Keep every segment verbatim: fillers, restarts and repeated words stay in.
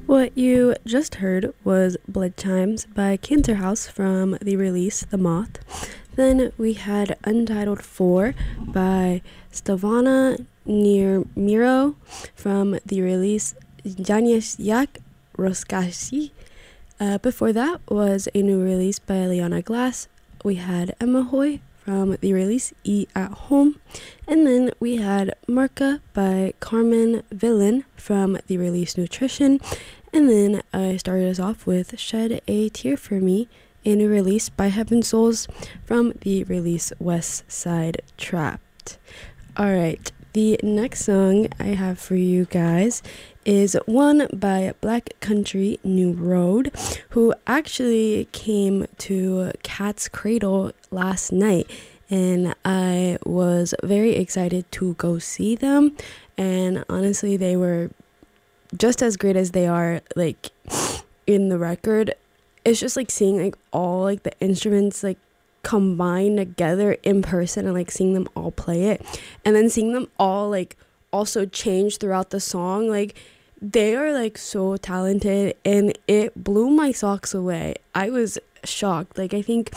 What you just heard was Blood Chimes by Cancer House from the release The Moth. Then we had Untitled four by Stavana Near Miro from the release Janieś Roskashi. Uh, before that was a new release by Liana Glass. We had Emma Hoy from the release E at Home. And then we had Marca by Carmen Villain from the release Nutrition. And then I started us off with Shed a Tear for Me, a new release by Heaven Souls from the release West Side Trapped. Alright, the next song I have for you guys is one by Black Country New Road, who actually came to Cat's Cradle last night. And I was very excited to go see them. And honestly, they were just as great as they are like in the record. It's just like seeing like all like the instruments like combined together in person and like seeing them all play it, and then seeing them all like also change throughout the song. Like they are like so talented, and it blew my socks away. I was shocked. Like I think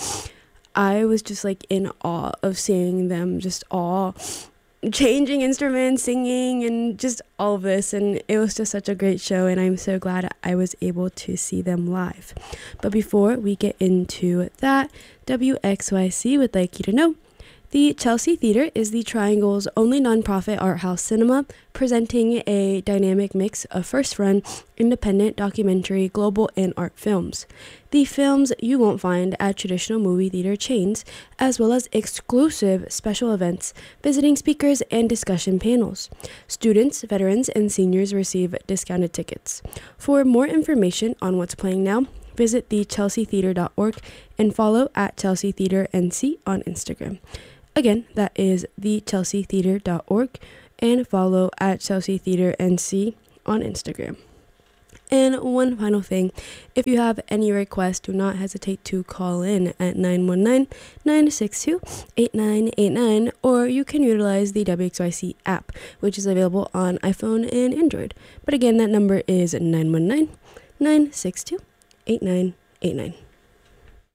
I was just like in awe of seeing them just all changing instruments, singing, and just all of this. And it was just such a great show, and I'm so glad I was able to see them live. But before we get into that, W X Y C would like you to know the Chelsea Theater is the Triangle's only nonprofit art house cinema, presenting a dynamic mix of first-run, independent, documentary, global, and art films. The films you won't find at traditional movie theater chains, as well as exclusive special events, visiting speakers, and discussion panels. Students, veterans, and seniors receive discounted tickets. For more information on what's playing now, visit the chelsea theater dot org and follow at Chelsea Theater N C on Instagram. Again, that is the chelsea theater dot org and follow at Chelsea Theater N C on Instagram. And one final thing, if you have any requests, do not hesitate to call in at nine one nine, nine six two, eight nine eight nine, or you can utilize the W X Y C app, which is available on iPhone and Android. But again, that number is nine one nine, nine six two, eight nine eight nine.